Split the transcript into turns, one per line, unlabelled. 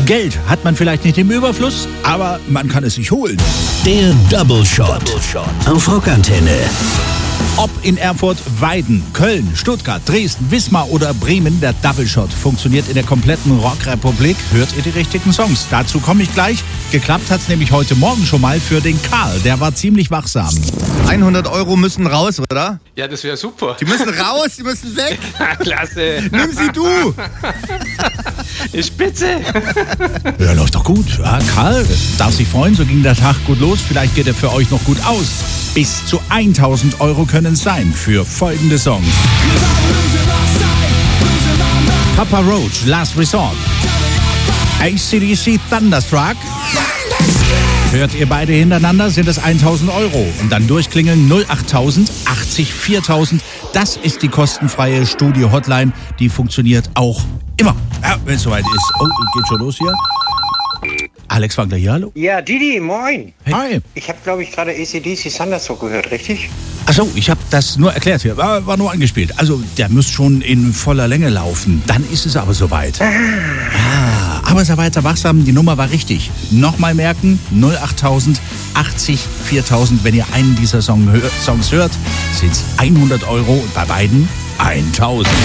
Geld hat man vielleicht nicht im Überfluss, aber man kann es sich holen.
Der Double Shot auf Rockantenne.
Ob in Erfurt, Weiden, Köln, Stuttgart, Dresden, Wismar oder Bremen, der Double Shot funktioniert in der kompletten Rockrepublik. Hört ihr die richtigen Songs? Dazu komme ich gleich. Geklappt hat's nämlich heute Morgen schon mal für den Karl. Der war ziemlich wachsam.
100 Euro müssen raus, oder?
Ja, das wäre super.
Die müssen raus, die müssen weg.
Klasse.
Nimm sie du.
Ist spitze.
Ja, läuft doch gut. Ja, Karl darf sich freuen, so ging der Tag gut los. Vielleicht geht er für euch noch gut aus. Bis zu 1000 Euro können es sein für folgende Songs. Papa Roach, Last Resort. AC/DC, Thunderstruck. Hört ihr beide hintereinander, sind es 1000 Euro. Und dann durchklingeln 08000 80 4000. Das ist die kostenfreie Studio-Hotline. Die funktioniert auch immer, ja, wenn es soweit ist. Oh, geht schon los hier. Alex Wagner hier, hallo.
Ja, Didi, moin.
Hey. Hi.
Ich habe, glaube ich, gerade AC/DC Thunderstruck gehört, richtig?
Achso, ich habe das nur erklärt hier. War nur angespielt. Also, der muss schon in voller Länge laufen. Dann ist es aber soweit. Ja, aber sei weiter wachsam. Die Nummer war richtig. Nochmal merken, 08000 80 4000. Wenn ihr einen dieser Songs hört, sind es 100 Euro und bei beiden 1000.